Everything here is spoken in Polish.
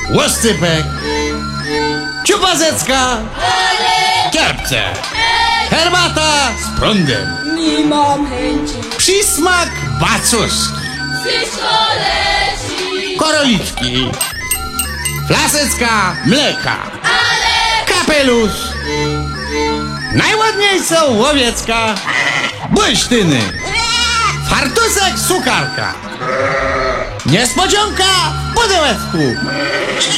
łoscypek, ciupazecka, kierpce, herbata z prądem, Nie mam chęci. przysmak bacuski, Wszystko leci. koroliczki, flasecka mleka, Ale kapelusz, najładniejsza łowiecka, błysztyny, fartusek sukarka, niespodzianka w pudełeczku.